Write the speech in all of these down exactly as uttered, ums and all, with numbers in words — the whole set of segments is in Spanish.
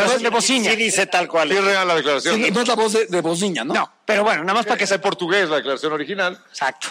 declaración de Bociña. Sí dice tal cual. Sí es real la declaración. Sí, no es la voz de, de Bociña, ¿no? No, pero bueno, nada más para que Está se... en portugués la declaración original. Exacto.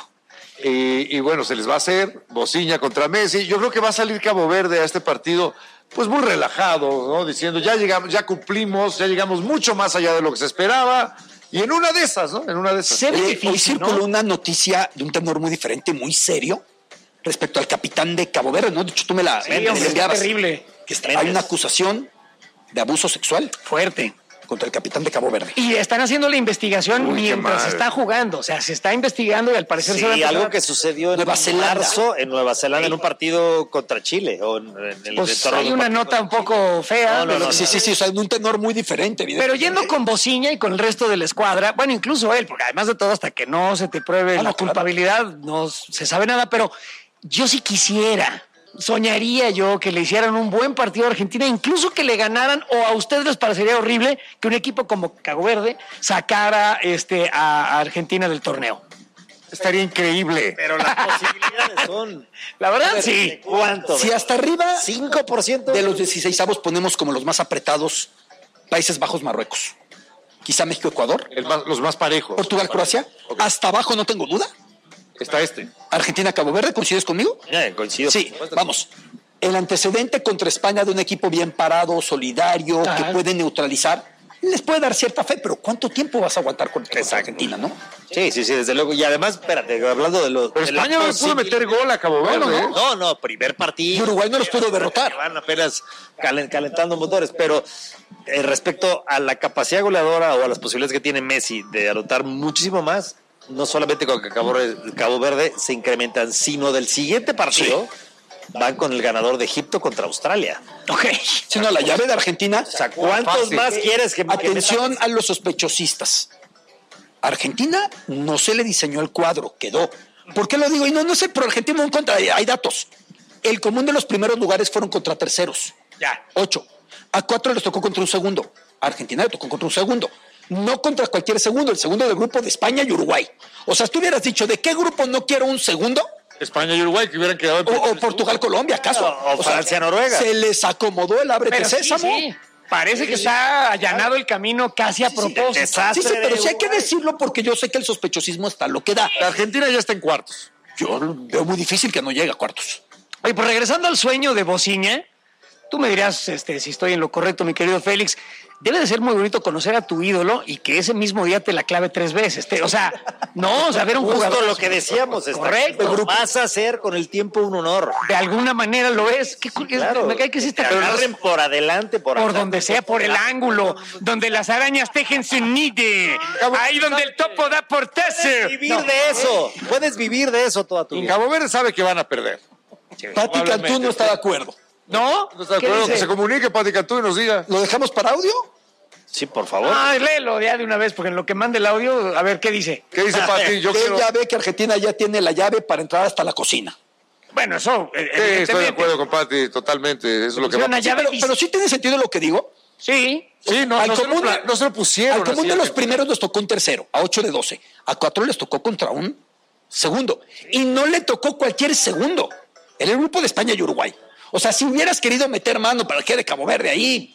Y, y bueno, se les va a hacer Bociña contra Messi. Yo creo que va a salir Cabo Verde a este partido pues muy relajado, ¿no? Diciendo, ya llegamos, ya cumplimos, ya llegamos mucho más allá de lo que se esperaba. Y en una de esas, ¿no? En una de esas. Se ve Oye, difícil, hoy circuló ¿no? una noticia de un tenor muy diferente, muy serio, respecto al capitán de Cabo Verde, ¿no? De hecho, tú me la, Sí, me la hombre, es enviabas. terrible. Que está- hay una acusación de abuso sexual Fuerte. contra el capitán de Cabo Verde. Y están haciendo la investigación Uy, qué mientras mal. se está jugando. O sea, se está investigando y al parecer se va a Sí, empezar algo a- que sucedió en Nueva Zelanda. marzo en Nueva Zelanda en un partido contra Chile o en, en el Pues entorno hay de un una partido nota un contra poco fea. No, no, de lo no, que- Sí, sí, sí, o sea, en un tenor muy diferente, Pero evidentemente. yendo con Bociña y con el resto de la escuadra, bueno, incluso él, porque además de todo, hasta que no se te pruebe Ah, no, la claro. culpabilidad, no se sabe nada, pero yo sí quisiera, soñaría yo que le hicieran un buen partido a Argentina, incluso que le ganaran, o a ustedes les parecería horrible que un equipo como Cabo Verde sacara este, a a Argentina del torneo. Estaría increíble. Pero las posibilidades son... La verdad, ¿De sí. cuánto? Si hasta arriba cinco por ciento de los dieciseisavos ponemos como los más apretados Países Bajos, Marruecos. Quizá México, Ecuador, El más- los más parejos. Portugal, Croacia. Hasta abajo no tengo duda. Está este. Argentina, Cabo Verde, ¿coincides conmigo? Eh, coincido. Sí, vamos. El antecedente contra España de un equipo bien parado, solidario, Ajá. que puede neutralizar, les puede dar cierta fe, pero ¿cuánto tiempo vas a aguantar contra, contra Exacto. Argentina, no? Sí, sí, sí, desde luego. Y además, espérate, hablando de los... Pero de la España no le pudo posibilidad- meter gol a Cabo Verde. no, ¿eh? No, no, primer partido. Y Uruguay no los pudo derrotar. Van apenas calen- calentando motores, pero eh, respecto a la capacidad goleadora o a las posibilidades que tiene Messi de anotar muchísimo más, no solamente con Cabo, Cabo Verde se incrementan, sino del siguiente partido van con el ganador de Egipto contra Australia. Ok. Si no, la llave de Argentina. O sea, ¿cuántos Fácil. más quieres que, que Atención metan? a los sospechosistas. Argentina no se le diseñó el cuadro, quedó. ¿Por qué lo digo? Y no, no sé, pero Argentina no contra, hay datos. El común de los primeros lugares fueron contra terceros. Ya. Ocho. A cuatro les tocó contra un segundo. A Argentina le tocó contra un segundo. No contra cualquier segundo, el segundo del grupo de España y Uruguay. O sea, tú hubieras dicho, ¿de qué grupo no quiero un segundo? España y Uruguay que hubieran quedado en O, o primer Portugal, Colombia, ¿acaso? O- o Francia, Noruega. Se les acomodó el ábrete Pero sí, sésamo. sí. Parece que está allanado el camino casi a propósito. desastre. Sí, sí, pero de sí hay que Uruguay. decirlo porque yo sé que el sospechosismo está lo que da. La Argentina ya está en cuartos. Yo veo muy difícil que no llegue a cuartos. Oye, pues regresando al sueño de Bociña, tú me dirás este, si estoy en lo correcto, mi querido Félix. Debe de ser muy bonito conocer a tu ídolo y que ese mismo día te la clave tres veces. Te- o sea, no, o sea, ver un Justo jugador. lo que decíamos, está- Correcto. lo vas a hacer con el tiempo un honor. De alguna manera lo es. ¿Qué, cu- Claro, me cae que sí te está agarren por adelante, por, por atrás. donde sea, por el ángulo, donde las arañas tejen su nide, ahí donde el topo da portazo. Puedes vivir de eso, puedes vivir de eso toda tu Y vida. Cabo Verde sabe que van a perder. Pati Cantú no está de acuerdo. ¿No? ¿No está de ¿Qué acuerdo? dice? Que se comunique Pati Cantú y nos diga. ¿Lo dejamos para audio? Sí, por favor. Ay, léelo ya de una vez, porque en lo que mande el audio, a ver qué dice. ¿Qué dice Pati? Yo quiero... Ella ve que Argentina ya tiene la llave para entrar hasta la cocina. Bueno, eso, eh, Sí, estoy de evidentemente. acuerdo con Pati, totalmente. Eso es lo que va a Una pasar. llave Pero, dis- pero sí tiene sentido lo que digo. Sí. Sí, no, Al no, se lo, común- pla- no se lo pusieron. Al común así de a los que- primeros les tocó un tercero, a ocho de doce. A cuatro les tocó contra un segundo. Y no le tocó cualquier segundo. Era el grupo de España y Uruguay. O sea, si hubieras querido meter mano para que de Cabo Verde ahí,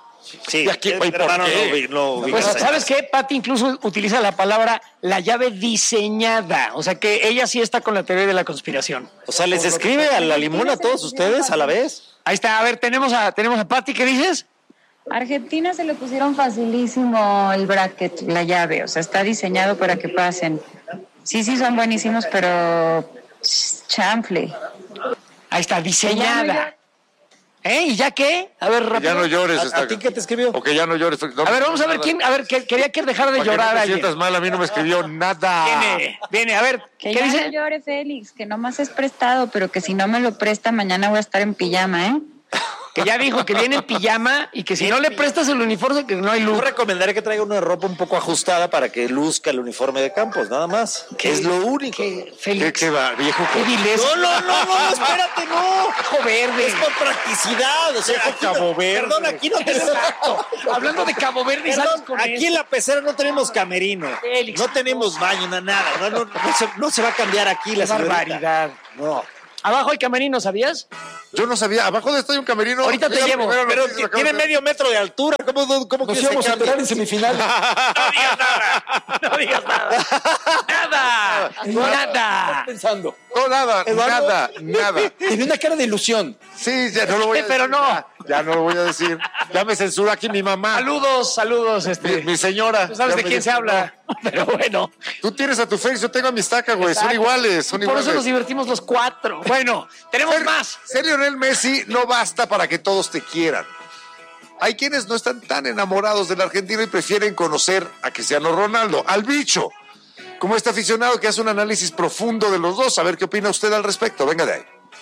Sí, ¿Y aquí, eh, güey, por hermano, qué? no vi- no vi- Pues, no sé. ¿sabes qué? Pati incluso utiliza la palabra la llave diseñada. O sea que ella sí está con la teoría de la conspiración. O sea, les escribe a la limón a todos ustedes a la vez. Ahí está, a ver, tenemos a, tenemos a Pati, ¿qué dices? Argentina se le pusieron facilísimo el bracket, la llave, o sea, está diseñado para que pasen. Sí, sí, son buenísimos, pero ch- chanfle. Ahí está, diseñada. Ella ¿Eh? ¿Y ya qué? A ver, Ya rápido. no llores. ¿A, está- a ti qué te escribió? O que ya no llores. No A me ver, vamos a ver nada. quién, a ver, que, quería que dejara de Para que llorar no te alguien. sientas mal, a mí no me escribió nada. Viene, viene, a ver, Que ¿qué ya dice? no llore, Félix, que nomás es prestado, pero que si no me lo presta, mañana voy a estar en pijama, ¿eh? Que ya dijo que viene en pijama y que si no le prestas el uniforme, que no hay Yo luz. recomendaría que traiga una ropa un poco ajustada para que luzca el uniforme de Campos, nada más. Que es lo único. ¿Qué, ¿Qué, Félix? qué va, viejo? ¿Qué vileza? No, no, no, no, espérate, no. Ojo verde. Es por practicidad. O sea, aquí no- Cabo Verde. Perdón, aquí no tenemos. Exacto. Hablando de Cabo Verde, Perdón, ¿sabes con aquí eso? en la pecera no tenemos camerino. Félix. No tenemos baño, no, nada. No, no, no se, no se va a cambiar aquí la Qué señorita. barbaridad. No. Abajo hay camerino, ¿sabías? Yo no sabía, abajo de esto hay un camerino. Ahorita te Mira, llevo. primero Pero noticia, tiene acabo de- medio metro de altura. ¿Cómo, cómo Nos quieres íbamos que a cambie? enterar en semifinales. No digas nada. No digas nada. Nada. Nada. Estás pensando. No, nada, Eduardo. nada, nada. Tiene una cara de ilusión. Sí, ya no lo voy a Pero decir. no. Ya, ya no lo voy a decir. Ya me censura aquí mi mamá. Saludos, saludos. Mi, Este. mi señora. Tú sabes Ya de me quién se dijo, habla. Pero bueno. Tú tienes a tu Félix, yo tengo a mis tacas, güey. Son Exacto. iguales, son Por iguales. eso nos divertimos los cuatro. Bueno, tenemos Ser- más. Ser Lionel Messi no basta para que todos te quieran. Hay quienes no están tan enamorados del argentino y prefieren conocer a Cristiano Ronaldo, al bicho. Como este aficionado que hace un análisis profundo de los dos. A ver qué opina usted al respecto. Venga de ahí.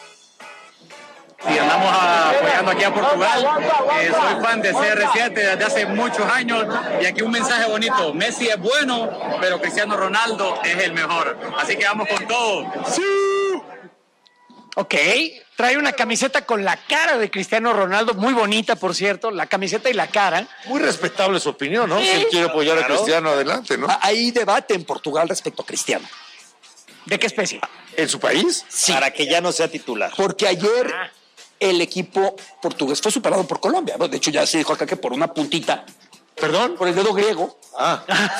Y andamos a- apoyando aquí a Portugal. Eh, soy fan de C R siete desde hace muchos años y aquí un mensaje bonito. Messi es bueno, pero Cristiano Ronaldo es el mejor. Así que vamos con todo. Ok, trae una camiseta con la cara de Cristiano Ronaldo, muy bonita, por cierto, la camiseta y la cara. Muy respetable su opinión, ¿no? Sí. Si él quiere apoyar a Claro. Cristiano, adelante, ¿no? Ah, Hay debate en Portugal respecto a Cristiano. ¿De qué especie? ¿En su país? Para que ya no sea titular. Porque ayer el equipo portugués fue superado por Colombia. ¿no? De hecho, ya se dijo acá que por una puntita, ¿Perdón? por el dedo griego. Ah.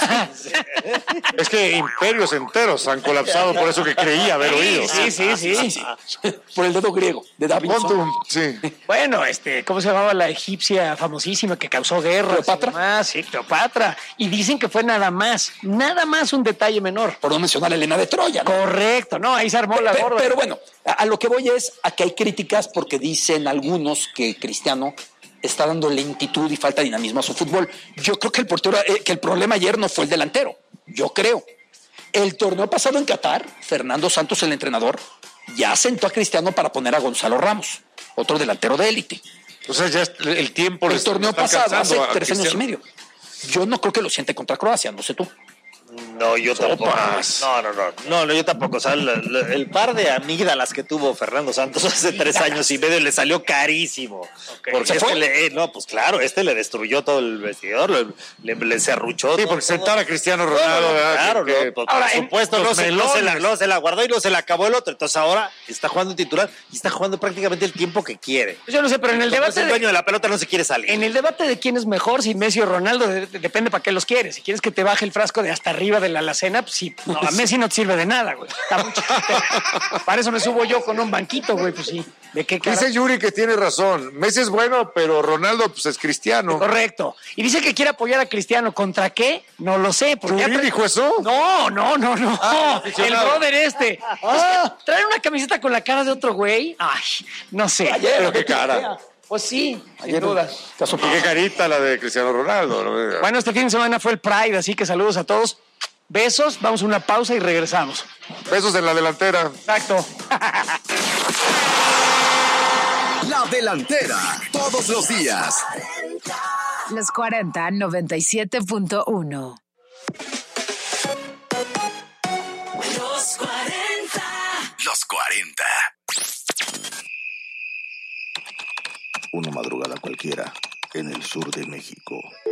Es que imperios enteros han colapsado por eso que creía haber oído. Sí, sí, sí. Sí, sí. Por el dedo griego de Davinson. Montum, sí. Bueno, este, ¿cómo se llamaba la egipcia famosísima que causó guerra? ¿Cleopatra? Sí, Cleopatra. Y dicen que fue nada más, nada más un detalle menor. Por no mencionar a Elena de Troya. ¿no? Correcto, no, ahí se armó la Pe- gorda. Pero bueno, a, a lo que voy es a que hay críticas porque dicen algunos que Cristiano está dando lentitud y falta de dinamismo a su fútbol. Yo creo que el portero, eh, que el problema ayer no fue el delantero. Yo creo. El torneo pasado en Qatar, Fernando Santos, el entrenador, ya sentó a Cristiano para poner a Gonzalo Ramos, otro delantero de élite. O sea, ya es- el tiempo El les torneo está pasado, hace alcanzando a tres años y Cristiano. medio. Yo no creo que lo siente contra Croacia, no sé tú. No, yo tampoco. Sopas. No, no, no, no, no, yo tampoco. O sea, la- la- el par de amígdalas que tuvo Fernando Santos hace tres años y medio le salió carísimo. Porque ¿Se este fue? le, eh, no, pues claro, este le destruyó todo el vestidor, le, le, le serruchó. Sí, todo, porque todo. sentar a Cristiano No, Ronaldo, no, ¿verdad? claro, Que- no, que- por, ahora, por en supuesto, los no se, no, se la, melones. no se la guardó y no se la acabó el otro. Entonces ahora está jugando titular y está jugando prácticamente el tiempo que quiere. Yo no sé, pero en el Como es debate el de, dueño de la pelota no se quiere salir. en el debate de quién es mejor, si Messi o Ronaldo, de- de- depende para qué los quieres. Si quieres que te baje el frasco de hasta arriba de la alacena, pues sí, no, a Messi no te sirve de nada, güey. Está muy chiquito. Para eso me subo yo con un banquito, güey, pues sí. ¿De qué cara? Dice Yuri que tiene razón. Messi es bueno, pero Ronaldo pues es cristiano. Correcto. Y dice que quiere apoyar a Cristiano. ¿Contra qué? No lo sé. porque ¿Yuri ha tra- dijo eso? No, no, no, no. Ah, el aficionado. brother este. Ah. Traer una camiseta con la cara de otro güey. Ay, no sé. Pero qué cara. Pues sí, sin Ayer, duda. caso- Y qué carita la de Cristiano Ronaldo. ¿no? Bueno, este fin de semana fue el Pride, así que saludos a todos. Besos, vamos a una pausa y regresamos. Besos en la delantera. Exacto. La delantera, todos los días. Los cuarenta, noventa y siete punto uno. Los cuarenta. Una madrugada cualquiera en el sur de México.